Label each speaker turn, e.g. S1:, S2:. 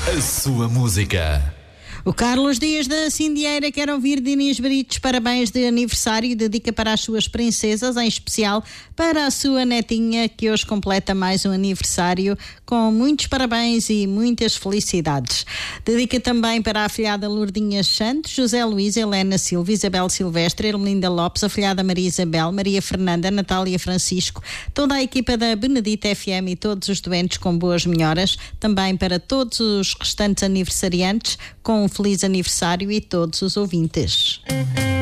S1: A sua música.
S2: O Carlos Dias da Cindieira quer ouvir de Inês Brites parabéns de aniversário e dedica para as suas princesas, em especial para a sua netinha, que hoje completa mais um aniversário, com muitos parabéns e muitas felicidades. Dedica também para a afilhada Lourdinha Santos, José Luís, Helena Silva, Isabel Silvestre, Ermelinda Lopes, a afilhada Maria Isabel, Maria Fernanda, Natália Francisco, toda a equipa da Benedita FM e todos os doentes com boas melhoras, também para todos os restantes aniversariantes, com um feliz aniversário e todos os ouvintes.